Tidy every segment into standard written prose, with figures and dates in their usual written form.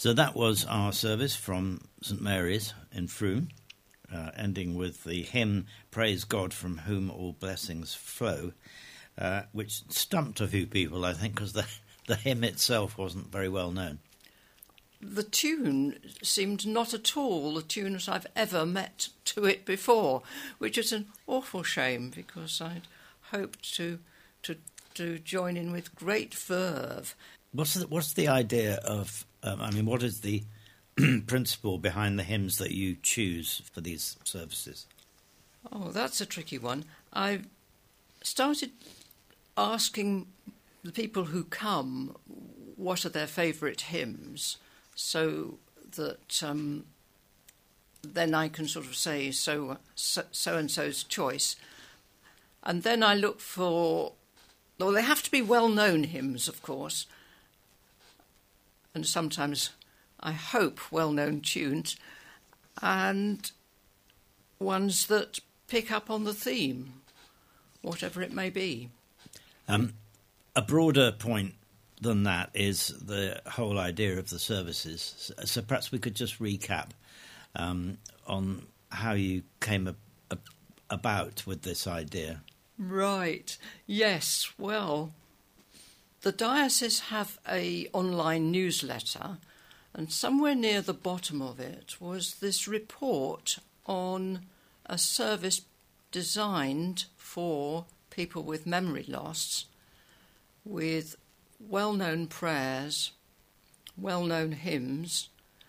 So that was our service from St Mary's in Frome, ending with the hymn Praise God from whom all blessings flow, which stumped a few people, I think, because the hymn itself wasn't very well known. The tune seemed not at all the tune that I've ever met to it before, which is an awful shame because I'd hoped to join in with great verve. What's the idea of, what is the principle behind the hymns that you choose for these services? Oh, that's a tricky one. I started asking the people who come what are their favourite hymns, so that then I can sort of say so-and-so's choice. And then I look for... Well, they have to be well-known hymns, of course, and sometimes, I hope, well-known tunes, and ones that pick up on the theme, whatever it may be. A broader point than that is the whole idea of the services. So perhaps we could just recap on how you came about with this idea. Right. Yes. Well, the diocese have an online newsletter, and somewhere near the bottom of it was this report on a service designed for people with memory loss, with well-known prayers, well-known hymns,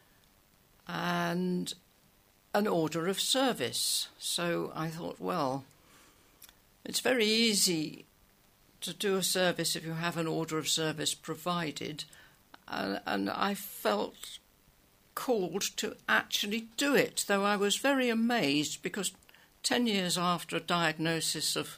and an order of service. So I thought, well, it's very easy to do a service if you have an order of service provided, and I felt called to actually do it, though I was very amazed because 10 years after a diagnosis of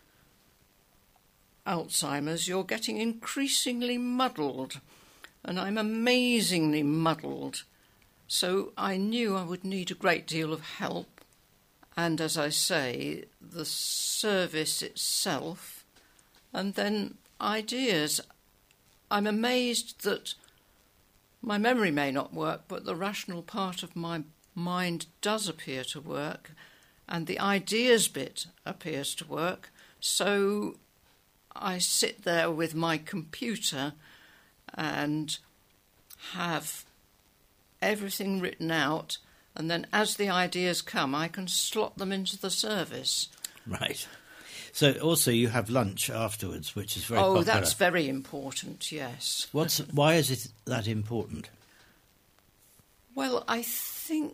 Alzheimer's, you're getting increasingly muddled, and I'm amazingly muddled. So I knew I would need a great deal of help, and as I say, the service itself, and then ideas. I'm amazed that my memory may not work, but the rational part of my mind does appear to work, and the ideas bit appears to work, so I sit there with my computer and have everything written out, and then as the ideas come, I can slot them into the service. Right. So also you have lunch afterwards, which is very popular. Oh, that's very important, yes. Why is it that important? Well, I think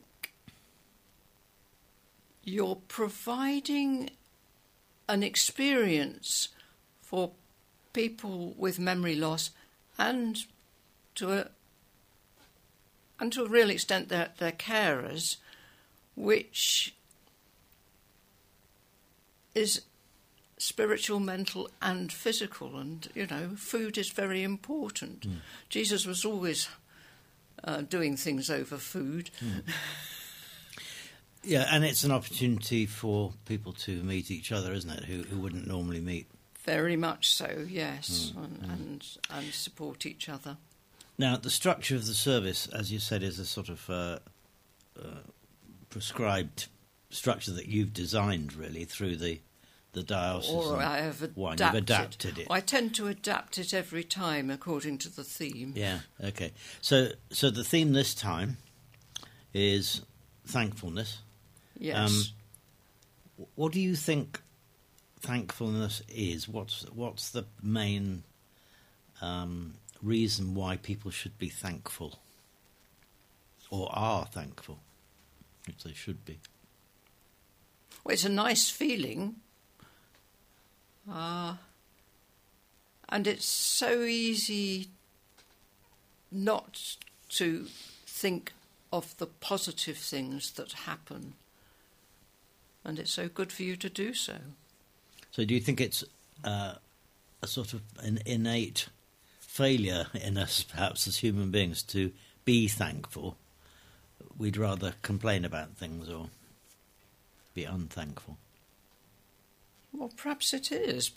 you're providing an experience for people with memory loss and to a real extent their carers, which is spiritual, mental and physical, and, food is very important. Mm. Jesus was always doing things over food. Mm. Yeah, and it's an opportunity for people to meet each other, isn't it, who wouldn't normally meet? Very much so, yes, and support each other. Now, the structure of the service, as you said, is a sort of prescribed structure that you've designed, really, through the diocese. Or I have adapted. You've adapted it. I tend to adapt it every time according to the theme. Yeah, okay. So the theme this time is thankfulness. Yes. What do you think thankfulness is? What's the main reason why people should be thankful, or are thankful, if they should be? Well, it's a nice feeling, and it's so easy not to think of the positive things that happen, and it's so good for you to do so. So do you think it's a sort of an innate failure in us, perhaps, as human beings, to be thankful? We'd rather complain about things or be unthankful. Well, perhaps it is.